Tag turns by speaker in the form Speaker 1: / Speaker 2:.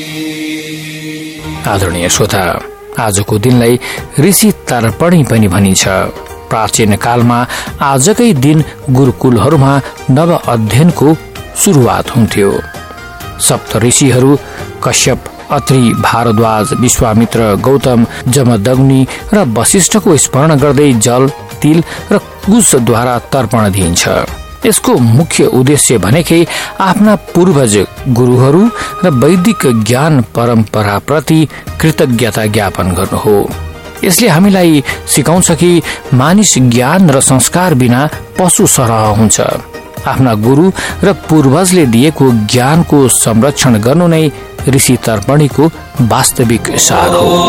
Speaker 1: आदरणीय श्रोता, आजको दिनलाई ऋषि तर्पणी पनि भनिन्छ। प्राचीन कालमा आजकै दिन गुरुकुलहरूमा नव अध्ययनको सुरुवात हुन्थ्यो। सप्त ऋषिहरू कश्यप, अत्रि, भारद्वाज, विश्वामित्र, गौतम, जमदग्नि र वशिष्ठको स्मरण गर्दै जल, तिल र कुशद्वारा तर्पण दिइन्छ। यसको मुख्य उद्देश्य भनेकै आफ्ना पूर्वज गुरुहरू र वैदिक ज्ञान परम्पराप्रति कृतज्ञता ज्ञापन गर्नु हो। यसले हामीलाई सिकाउँछ कि मानिस ज्ञान र संस्कार बिना पशु सरह हुन्छ। आफ्ना गुरु र पूर्वजले दिएको ज्ञानको संरक्षण गर्नु नै ऋषि तर्पणीको वास्तविक सार हो।